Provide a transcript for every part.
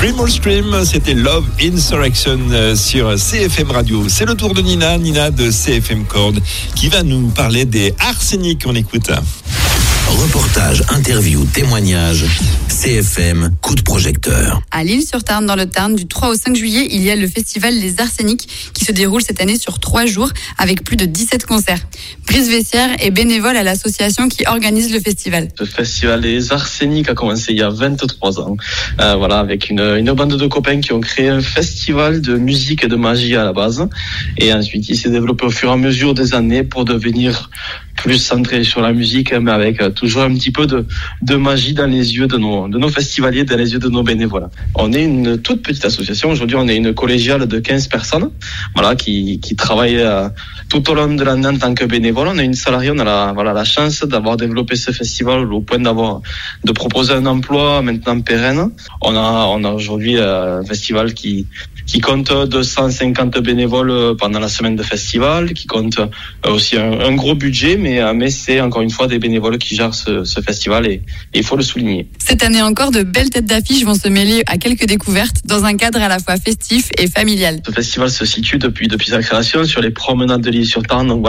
Primal Scream, c'était Love Insurrection sur CFM Radio. C'est le tour de Nina de CFM Chord, qui va nous parler des Arsenic. On écoute. Reportage, interview, témoignage, CFM, coup de projecteur. À L'Isle-sur-Tarn, dans le Tarn, du 3 au 5 juillet, il y a le festival Les Arsenic qui se déroule cette année sur 3 jours avec plus de 17 concerts. Brice Vessière est bénévole à l'association qui organise le festival. Le festival Les Arsenic a commencé il y a 23 ans. Avec une bande de copains qui ont créé un festival de musique et de magie à la base. Et ensuite, il s'est développé au fur et à mesure des années pour devenir plus centré sur la musique, mais avec toujours un petit peu de magie dans les yeux de nos festivaliers, dans les yeux de nos bénévoles. On est une toute petite association. Aujourd'hui, on est une collégiale de 15 personnes, qui travaillent tout au long de l'année en tant que bénévoles. On est une salariée, on a la chance d'avoir développé ce festival au point de proposer un emploi maintenant pérenne. On a aujourd'hui un festival qui compte 250 bénévoles pendant la semaine de festival, qui compte aussi un gros budget, mais c'est encore une fois des bénévoles qui gèrent ce festival et il faut le souligner. Cette année encore, de belles têtes d'affiche vont se mêler à quelques découvertes dans un cadre à la fois festif et familial. Ce festival se situe depuis sa création sur les promenades de l'Isle-sur-Tarn, donc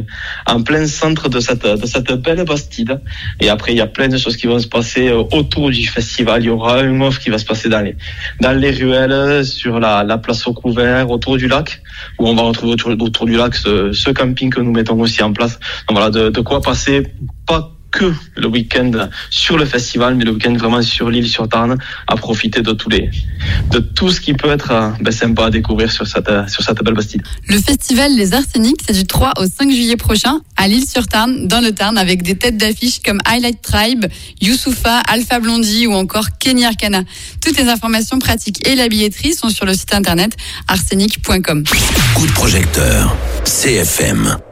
en plein centre de cette belle Bastide. Et après, il y a plein de choses qui vont se passer autour du festival. Il y aura un off qui va se passer dans les ruelles, sur la place au couvert, autour du lac, où on va retrouver autour du lac ce camping que nous mettons aussi en place. Donc de quoi passer pas que le week-end sur le festival, mais le week-end vraiment sur l'Isle-sur-Tarn, à profiter de tout ce qui peut être sympa à découvrir sur cette belle Bastide. Le festival Les Arsenic, c'est du 3 au 5 juillet prochain à l'Isle-sur-Tarn, dans le Tarn, avec des têtes d'affiche comme Highlight Tribe, Youssoupha, Alpha Blondie ou encore Kenny Arcana. Toutes les informations pratiques et la billetterie sont sur le site internet arsenic.com. Coup de projecteur, CFM.